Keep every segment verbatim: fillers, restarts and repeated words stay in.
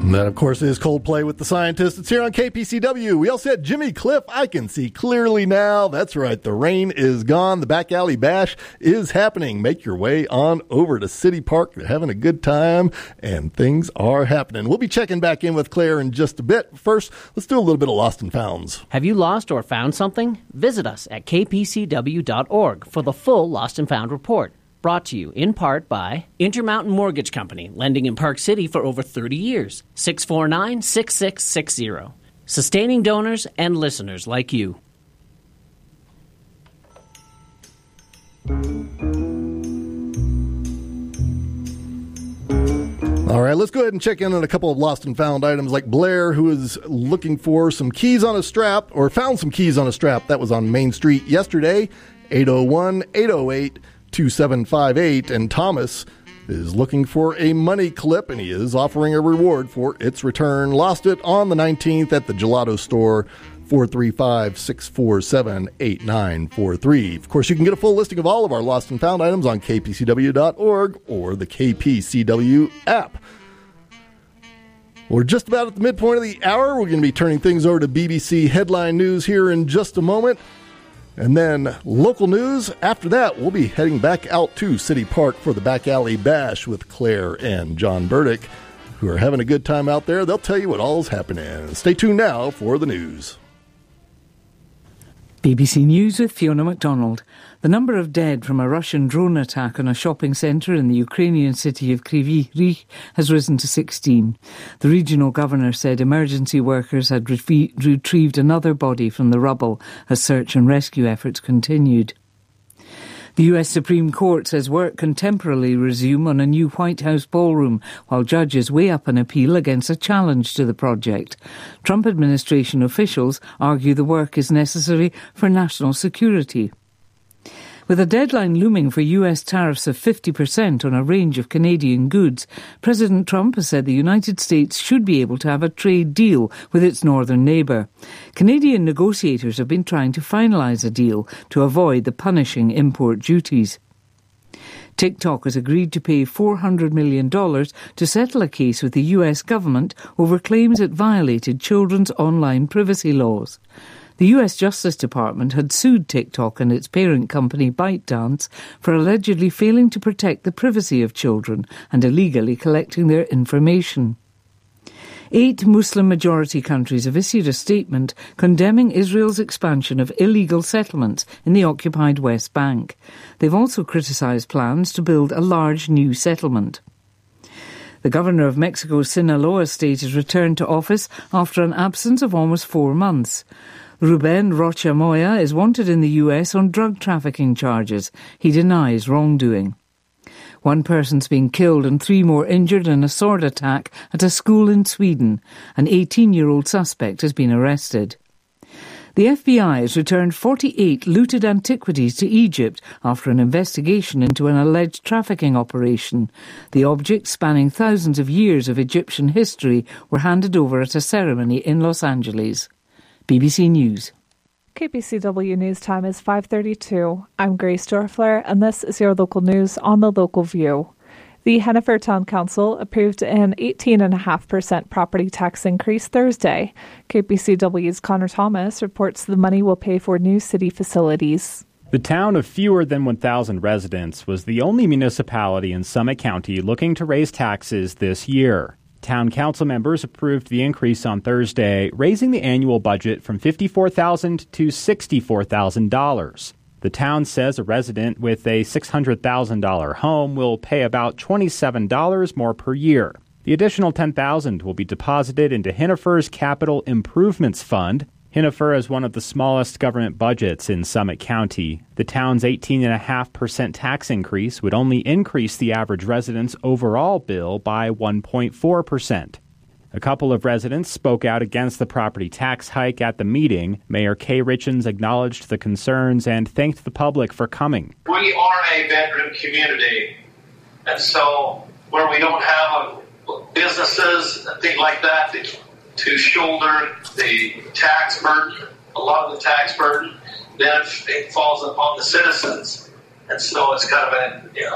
And that, of course, is Coldplay with the Scientist. It's here on K P C W. We also had Jimmy Cliff. I can see clearly now. That's right. The rain is gone. The Back Alley Bash is happening. Make your way on over to City Park. They're having a good time, and things are happening. We'll be checking back in with Claire in just a bit. First, let's do a little bit of Lost and Founds. Have you lost or found something? Visit us at k p c w dot org for the full Lost and Found report. Brought to you in part by Intermountain Mortgage Company, lending in Park City for over thirty years. six four nine, six six six zero. Sustaining donors and listeners like you. All right, let's go ahead and check in on a couple of lost and found items, like Blair, who is looking for some keys on a strap, or found some keys on a strap. That was on Main Street yesterday, eight oh one, eight oh eight, two seven five eight, and Thomas is looking for a money clip, and he is offering a reward for its return. Lost it on the nineteenth at the Gelato Store, four three five, six four seven, eight nine four three. Of course, you can get a full listing of all of our lost and found items on k p c w dot org or the K P C W app. We're just about at the midpoint of the hour. We're going to be turning things over to B B C Headline News here in just a moment. And then local news. After that, we'll be heading back out to City Park for the Back Alley Bash with Claire and John Burdick, who are having a good time out there. They'll tell you what all's happening. Stay tuned now for the news. B B C News with Fiona MacDonald. The number of dead from a Russian drone attack on a shopping centre in the Ukrainian city of Kryvyi Rih has risen to sixteen. The regional governor said emergency workers had re- retrieved another body from the rubble as search and rescue efforts continued. The U S Supreme Court says work can temporarily resume on a new White House ballroom while judges weigh up an appeal against a challenge to the project. Trump administration officials argue the work is necessary for national security. With a deadline looming for U S tariffs of fifty percent on a range of Canadian goods, President Trump has said the United States should be able to have a trade deal with its northern neighbour. Canadian negotiators have been trying to finalise a deal to avoid the punishing import duties. TikTok has agreed to pay four hundred million dollars to settle a case with the U S government over claims it violated children's online privacy laws. The U S Justice Department had sued TikTok and its parent company ByteDance for allegedly failing to protect the privacy of children and illegally collecting their information. Eight Muslim-majority countries have issued a statement condemning Israel's expansion of illegal settlements in the occupied West Bank. They've also criticised plans to build a large new settlement. The governor of Mexico's Sinaloa state has returned to office after an absence of almost four months. Ruben Rocha Moya is wanted in the U S on drug trafficking charges. He denies wrongdoing. One person's been killed and three more injured in a sword attack at a school in Sweden. An eighteen-year-old suspect has been arrested. The F B I has returned forty-eight looted antiquities to Egypt after an investigation into an alleged trafficking operation. The objects, spanning thousands of years of Egyptian history, were handed over at a ceremony in Los Angeles. B B C News. K P C W News Time is five thirty-two. I'm Grace Dorfler, and this is your local news on the Local View. The Hennifer Town Council approved an eighteen point five percent property tax increase Thursday. K P C W's Connor Thomas reports the money will pay for new city facilities. The town of fewer than one thousand residents was the only municipality in Summit County looking to raise taxes this year. Town council members approved the increase on Thursday, raising the annual budget from fifty-four thousand dollars to sixty-four thousand dollars. The town says a resident with a six hundred thousand dollars home will pay about twenty-seven dollars more per year. The additional ten thousand dollars will be deposited into Hennifer's Capital Improvements Fund. Hennifer is one of the smallest government budgets in Summit County. The town's eighteen point five percent tax increase would only increase the average resident's overall bill by one point four percent. A couple of residents spoke out against the property tax hike at the meeting. Mayor Kay Richens acknowledged the concerns and thanked the public for coming. We are a veteran community, and so where we don't have businesses and things like that to shoulder the tax burden, a lot of the tax burden, then it falls upon the citizens. And so it's kind of a, you know,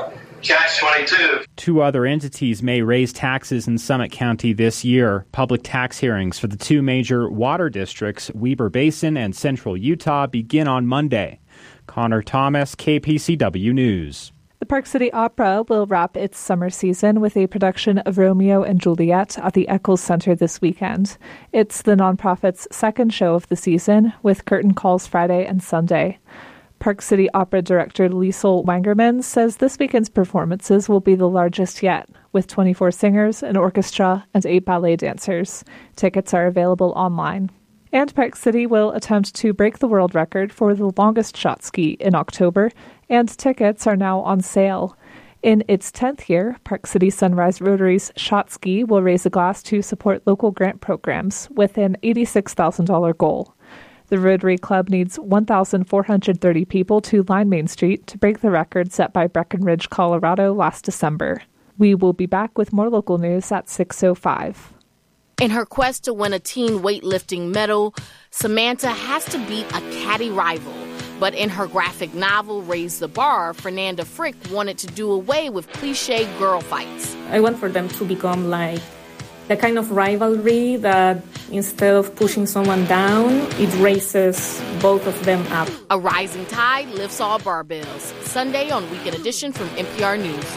catch twenty-two. Two other entities may raise taxes in Summit County this year. Public tax hearings for the two major water districts, Weber Basin and Central Utah, begin on Monday. Connor Thomas, K P C W News. The Park City Opera will wrap its summer season with a production of Romeo and Juliet at the Eccles Center this weekend. It's the nonprofit's second show of the season, with curtain calls Friday and Sunday. Park City Opera director Liesl Wangerman says this weekend's performances will be the largest yet, with twenty-four singers, an orchestra, and eight ballet dancers. Tickets are available online. And Park City will attempt to break the world record for the longest shot ski in October, and tickets are now on sale. In its tenth year, Park City Sunrise Rotary's Shot Ski will raise a glass to support local grant programs with an eighty-six thousand dollars goal. The Rotary Club needs one thousand four hundred thirty people to line Main Street to break the record set by Breckenridge, Colorado last December. We will be back with more local news at six oh five. In her quest to win a teen weightlifting medal, Samantha has to beat a catty rival. But in her graphic novel, Raise the Bar, Fernanda Frick wanted to do away with cliche girl fights. I want for them to become like the kind of rivalry that instead of pushing someone down, it raises both of them up. A rising tide lifts all barbells. Sunday on Weekend Edition from N P R News.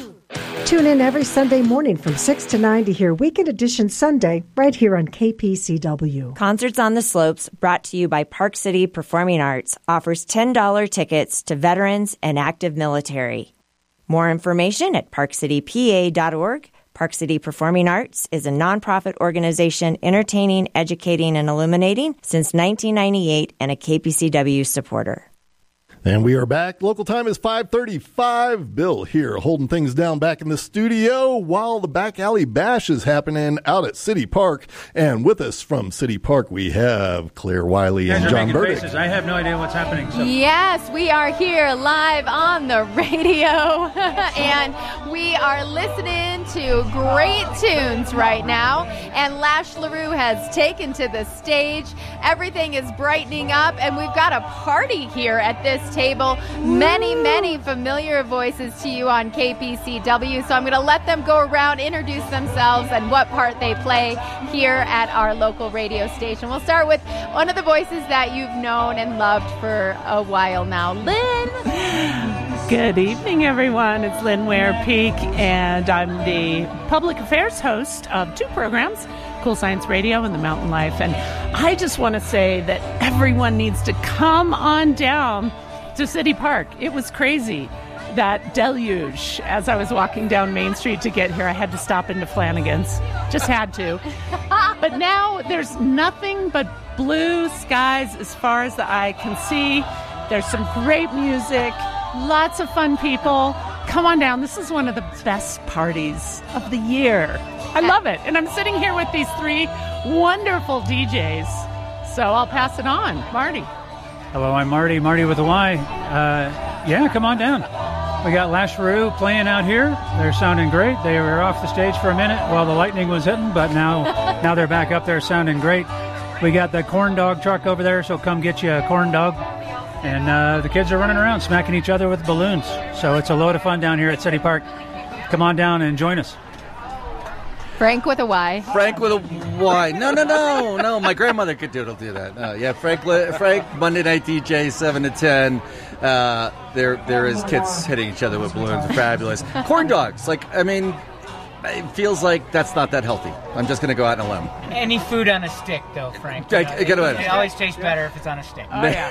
Tune in every Sunday morning from six to nine to hear Weekend Edition Sunday right here on K P C W. Concerts on the Slopes, brought to you by Park City Performing Arts, offers ten dollars tickets to veterans and active military. More information at park city p a dot org. Park City Performing Arts is a nonprofit organization entertaining, educating, and illuminating since nineteen ninety-eight and a K P C W supporter. And we are back. Local time is five thirty-five. Bill here holding things down back in the studio while the Back Alley Bash is happening out at City Park. And with us from City Park, we have Claire Wiley and John Burdick. I have no idea what's happening. So. Yes, we are here live on the radio, and we are listening to great tunes right now. And Lash LaRue has taken to the stage. Everything is brightening up, and we've got a party here at this table. Many, many familiar voices to you on K P C W. So I'm going to let them go around, introduce themselves, and what part they play here at our local radio station. We'll start with one of the voices that you've known and loved for a while now, Lynn. Good evening, everyone. It's Lynn Ware Peak, and I'm the public affairs host of two programs, Cool Science Radio and The Mountain Life. And I just want to say that everyone needs to come on down to City Park. It was crazy. That deluge as I was walking down Main Street to get here. I had to stop into Flanagan's. Just had to. But now there's nothing but blue skies as far as the eye can see. There's some great music, lots of fun people. Come on down. This is one of the best parties of the year. I love it. And I'm sitting here with these three wonderful D Js. So I'll pass it on. Marty. Hello, I'm Marty, Marty with a Y. Uh, yeah, come on down. We got Lash LaRue playing out here. They're sounding great. They were off the stage for a minute while the lightning was hitting, but now now they're back up there sounding great. We got the corn dog truck over there, so come get you a corn dog. And uh, the kids are running around smacking each other with balloons. So it's a load of fun down here at City Park. Come on down and join us. Frank with a Y. Frank with a Y. No, no, no, no. My grandmother could do it. Do that. Uh, yeah, Frank. Frank. Monday night D J, seven to ten. Uh, there, there is kids hitting each other with balloons. Fabulous. Corn dogs. Like, I mean, it feels like that's not that healthy. I'm just going to go out on a limb. Any food on a stick, though, Frank. I, you know, I, it, get it, it always tastes better if it's on a stick. Oh yeah.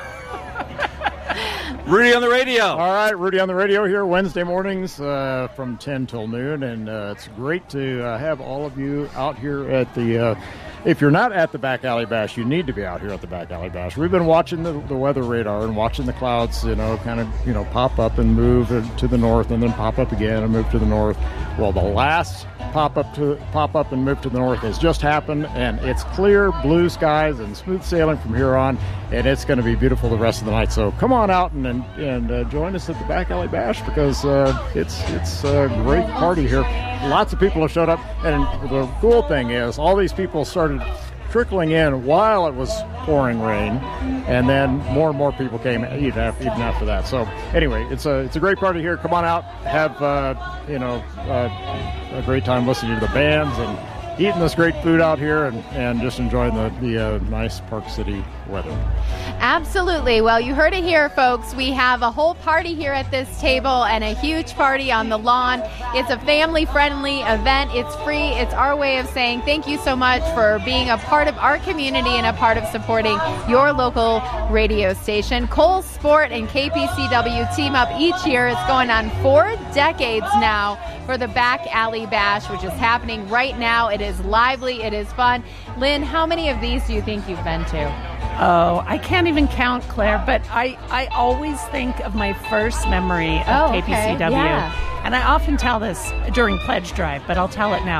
Rudy on the radio. All right, Rudy on the radio here Wednesday mornings uh, from ten till noon, and uh, it's great to uh, have all of you out here at the, uh, if you're not at the Back Alley Bash, you need to be out here at the Back Alley Bash. We've been watching the, the weather radar and watching the clouds, you know, kind of, you know, pop up and move to the north and then pop up again and move to the north. Well, the last pop up to pop up and move to the north has just happened, and it's clear blue skies and smooth sailing from here on, and it's going to be beautiful the rest of the night. So come on out and and, and uh, join us at the Back Alley Bash, because uh, it's it's a great party here. Lots of people have showed up, and the cool thing is all these people started trickling in while it was pouring rain, and then more and more people came even after, even after that. So anyway, it's a it's a great party here. Come on out, have uh, you know uh, a great time listening to the bands and eating this great food out here, and, and just enjoying the, the uh, nice Park City weather. Absolutely. Well, you heard it here, folks. We have a whole party here at this table and a huge party on the lawn. It's a family-friendly event. It's free. It's our way of saying thank you so much for being a part of our community and a part of supporting your local radio station. Cole Sport and K P C W team up each year. It's going on four decades now for the Back Alley Bash, which is happening right now. It is lively. It is fun. Lynn, how many of these do you think you've been to? Oh, I can't even count, Claire, but I, I always think of my first memory of oh, K P C W. Okay. Yeah. And I often tell this during Pledge Drive, but I'll tell it now.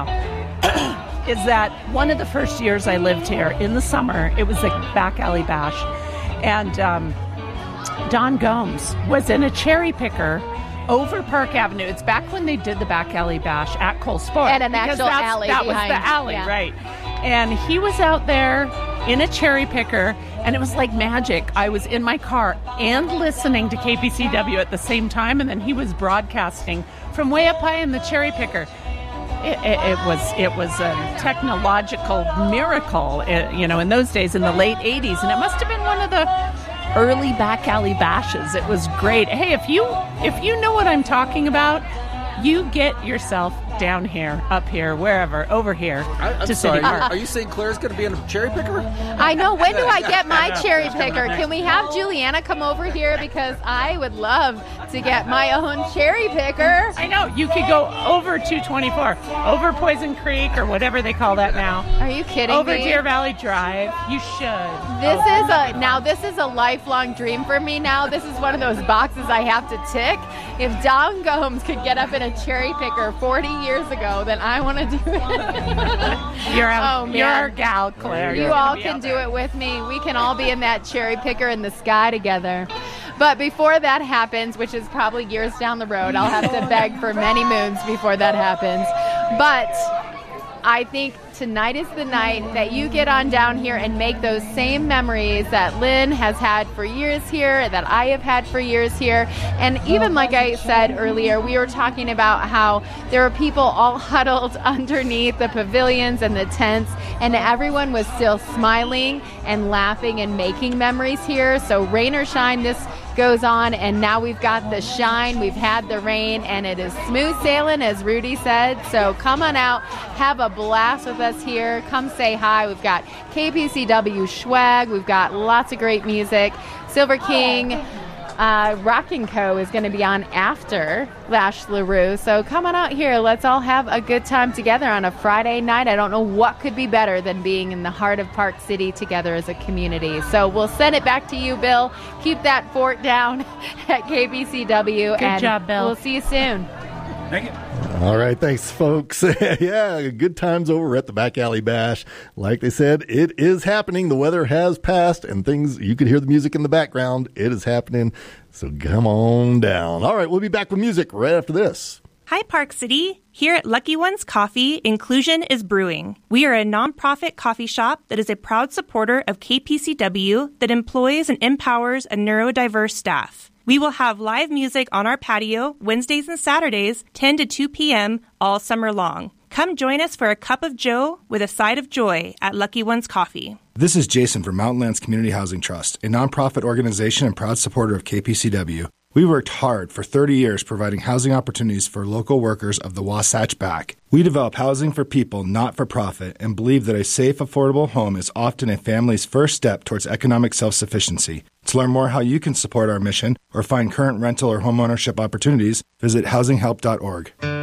Is that one of the first years I lived here in the summer, it was the Back Alley Bash. And um, Don Gomes was in a cherry picker over Park Avenue. It's back when they did the Back Alley Bash at Cole Sport. And an actual alley That behind, was the alley, yeah. right. And he was out there in a cherry picker, and it was like magic. I was in my car and listening to K P C W at the same time, and then he was broadcasting from way up high in the cherry picker. It, it, it was it was a technological miracle, uh, you know, in those days in the late eighties, and it must have been one of the early Back Alley Bashes. It was great. Hey, if you if you know what I'm talking about, you get yourself down here, up here, wherever, over here I, I'm to sorry, City Park. Are, are you saying Claire's going to be in a cherry picker? I know. When do I get my cherry picker? Can we have Juliana come over here? Because I would love to get my own cherry picker. I know. You could go over two twenty-four, over Poison Creek, or whatever they call that now. Are you kidding over me? Over Deer Valley Drive. You should. This oh, is a, now this is a lifelong dream for me now. This is one of those boxes I have to tick. If Don Gomes could get up in a cherry picker forty years ago, then I want to do it. You're, a, oh, man. you're our gal, Claire. You You're all can do it with me. We can all be in that cherry picker in the sky together. But before that happens, which is probably years down the road, I'll have to beg for many moons before that happens. But I think tonight is the night that you get on down here and make those same memories that Lynn has had for years here, that I have had for years here. And even like I said earlier, we were talking about how there were people all huddled underneath the pavilions and the tents, and everyone was still smiling and laughing and making memories here. So rain or shine, this goes on, and now we've got the shine, we've had the rain, and it is smooth sailing, as Rudy said. So come on out, have a blast with us here. Come say hi. We've got K P C W swag, we've got lots of great music. Silver King uh, Rock and Co. is going to be on after Lash LaRue. So come on out here. Let's all have a good time together on a Friday night. I don't know what could be better than being in the heart of Park City together as a community. So we'll send it back to you, Bill. Keep that fort down at K P C W. Good and job, Bill. We'll see you soon. Thank you. All right, thanks, folks. Yeah, good times over at the Back Alley Bash. Like they said, it is happening. The weather has passed, and things, you can hear the music in the background. It is happening, so come on down. All right, we'll be back with music right after this. Hi, Park City. Here at Lucky Ones Coffee, inclusion is brewing. We are a nonprofit coffee shop that is a proud supporter of K P C W that employs and empowers a neurodiverse staff. We will have live music on our patio Wednesdays and Saturdays, ten to two p.m. all summer long. Come join us for a cup of joe with a side of joy at Lucky Ones Coffee. This is Jason from Mountain Lands Community Housing Trust, a nonprofit organization and proud supporter of K P C W. We worked hard for thirty years providing housing opportunities for local workers of the Wasatch Back. We develop housing for people, not for profit, and believe that a safe, affordable home is often a family's first step towards economic self-sufficiency. To learn more how you can support our mission or find current rental or homeownership opportunities, visit housing help dot org.